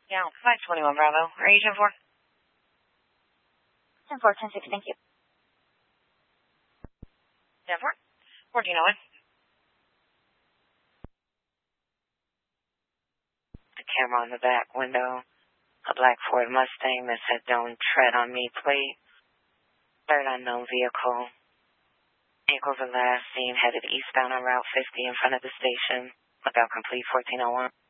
Yeah, 521 Bravo. Are you 10-4? 10-4, 10-6, thank you. 10-4? 1401. The camera on the back window. A black Ford Mustang that said "Don't tread on me" plate. Third unknown vehicle. Vehicles are last seen headed eastbound on Route 50 in front of the station. Lookout complete 1401.